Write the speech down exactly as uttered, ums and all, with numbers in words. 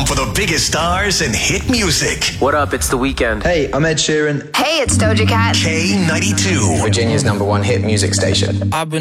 for the biggest stars and hit music. What up? It's The Weeknd. Hey, I'm Ed Sheeran. Hey, it's Doja Cat. K ninety-two. Virginia's number one hit music station. I've been